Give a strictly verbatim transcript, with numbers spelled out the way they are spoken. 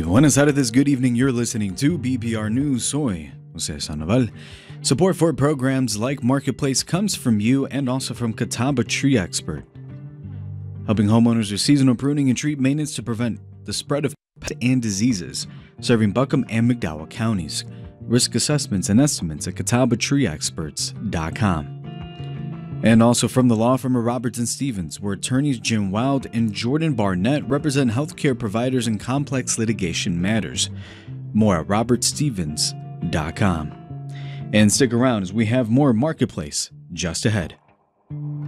Buenas tardes, good evening. You're listening to B P R News. Soy Jose Sandoval. Support for programs like Marketplace comes from you and also from Catawba Tree Expert, helping homeowners with seasonal pruning and tree maintenance to prevent the spread of pests and diseases, serving Buckham and McDowell counties. Risk assessments and estimates at catawba tree experts dot com. And also from the law firm of Roberts and Stevens, where attorneys Jim Wild and Jordan Barnett represent healthcare providers in complex litigation matters. More at roberts stevens dot com. And stick around as we have more Marketplace just ahead.